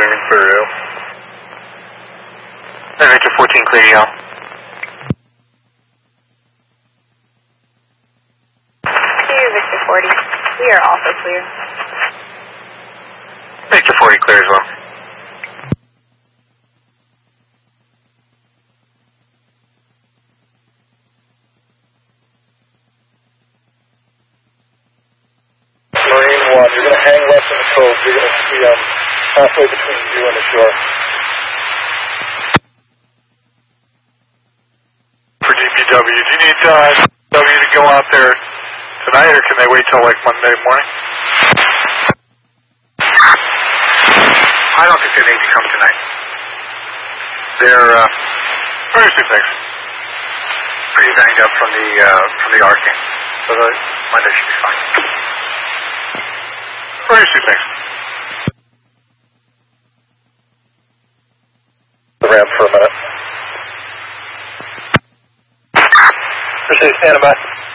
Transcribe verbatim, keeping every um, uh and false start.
moving through. Victor fourteen, clear y'all. Clear, Victor forty. We are also clear. Victor forty, clear as well. Marine one, you're going to hang left in the cove. You're going to see um, halfway between you and the shore. For D P W, do you need uh, W to go out there tonight, or can they wait till like Monday morning? I don't think they need to come tonight. They're uh, Where is it next? pretty banged up from the uh, from the arcing, so the Monday should be fine. Where is it next? The ramp for a minute. Appreciate you standing by.